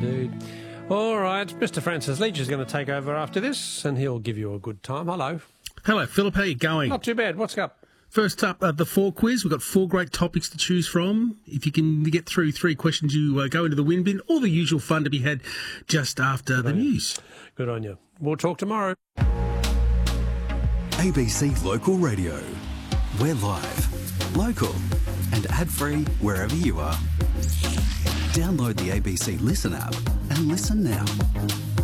indeed. All right, Mr. Francis Leach is going to take over after this, and he'll give you a good time. Hello. Hello, Philip. How you going? Not too bad. What's up? First up, the 4 quiz. We've got 4 great topics to choose from. If you can get through 3 questions, you go into the win bin. All the usual fun to be had just after the news. Good on you. We'll talk tomorrow. ABC Local Radio. We're live, local, and ad-free wherever you are. Download the ABC Listen app and listen now.